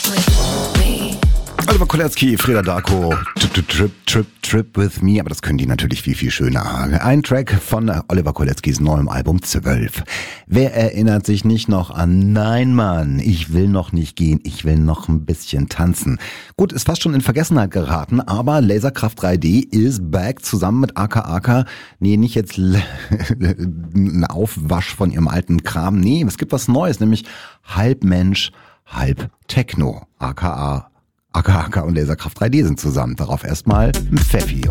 Oliver Kolecki, Freda Darko, Trip with me, aber das können die natürlich viel, viel schöner. Ein Track von Oliver Koleckis neuem Album 12. Wer erinnert sich nicht noch an Nein Mann, ich will noch nicht gehen, ich will noch ein bisschen tanzen. Gut, ist fast schon in Vergessenheit geraten, aber Laserkraft 3D ist back zusammen mit aka. Nee, nicht jetzt ein Aufwasch von ihrem alten Kram. Nee, es gibt was Neues, nämlich halb Mensch, halb Techno, aka und Laserkraft 3D sind zusammen. Darauf erstmal ein Pfeffi.